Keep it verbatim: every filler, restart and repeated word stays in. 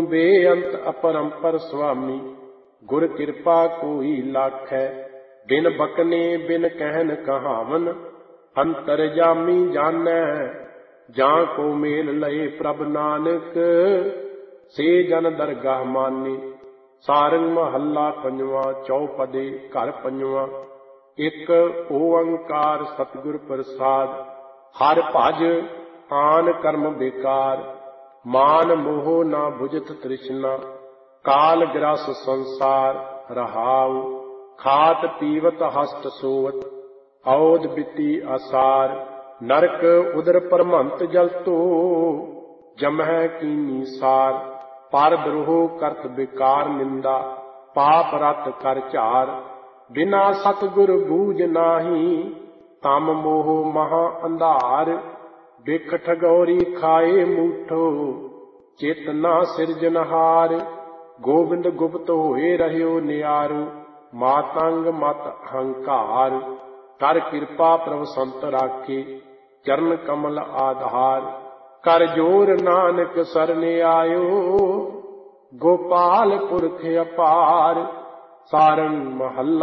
ਬੇਅੰਤ ਅਪਰੰਪਰ ਸੁਆਮੀ, ਗੁਰ ਕਿਰਪਾ ਕੋਈ ਲਾਖੈ। ਬਿਨ ਬਕਨੇ ਬਿਨ ਕਹਿਨ ਕਹਾਵਨ, ਅੰਤਰਜਾਮੀ ਜਾਣੈ। ਜਾਂ ਕੋ ਮੇਲ ਲਏ ਪ੍ਰਭ ਨਾਨਕ, ਸੇ ਜਨ ਦਰਗਾਹ ਮਾਨੀ। ਸਾਰੰਗ ਮਹੱਲਾ ਪੰਜਵਾਂ, ਚੌਪਦੇ ਘਰ ਪੰਜਵਾਂ। ਇੱਕ ਓੰਕਾਰ ਸਤਿਗੁਰ ਪ੍ਰਸਾਦ। ਹਰਿ ਭਜ ਆਨ ਕਰਮ ਬੇਕਾਰ, ਮਾਨ ਮੋਹ ਨਾ ਬੁਝਤ ਤ੍ਰਿਸ਼ਨਾ। ਕਾਲ ਗ੍ਰਸ ਸੰਸਾਰ ਰਹਾਉ, ਖਾਤ ਪੀਵਤ ਹਸਤ ਸੋਵਤ। ਔਦ ਬਿਤੀ ਆਸਾਰ, ਨਰਕ ਉਦਰ ਪਰਮੰਤ ਜਲਤੋ। ਜਮਹਿ ਕੀਨੀ ਸਾਰ, ਪਰ ਦਰੋਹ ਕਰਤ ਬੇਕਾਰ ਨਿੰਦਾ। ਪਾਪ ਰਤ ਕਰ ਝਾਰ, ਬਿਨਾ ਸਤਿਗੁਰ ਬੂਝ ਨਾਹੀ। ਤਮ ਮੋਹ ਮਹਾ ਅੰਧਾਰ, ਬਿਖ ਠਗੌਰੀ ਖਾਏ ਮੂਠੋ। ਚਿਤ ਨਾ ਸਿਰਜਨਹਾਰ, ਗੋਬਿੰਦ ਗੁਪਤ ਹੋਏ ਰਹਿਓ ਨਿਆਰੂ। ਮਾਤੰਗ ਮਤ ਅਹੰਕਾਰ, ਕਰ ਕਿਰਪਾ ਪ੍ਰਭ ਸੰਤ ਰਾਖੇ। ਚਰਨ ਕਮਲ ਆਧਾਰ, ਕਰ ਜੋਰ ਨਾਨਕ ਸਰਣ ਆਇਓ। ਗੋਪਾਲ ਪੁਰਖ ਅਪਾਰ। ਸਾਰੰਗ ਮਹੱਲਾ